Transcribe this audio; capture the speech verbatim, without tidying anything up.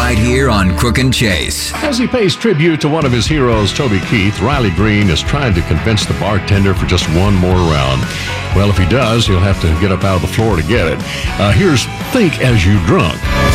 right here on Crook and Chase. As he pays tribute to one of his heroes, Toby Keith, Riley Green is trying to convince the bartender for just one more round. Well, if he does, he'll have to get up out of the floor to get it. Uh, here's Think As You Drunk.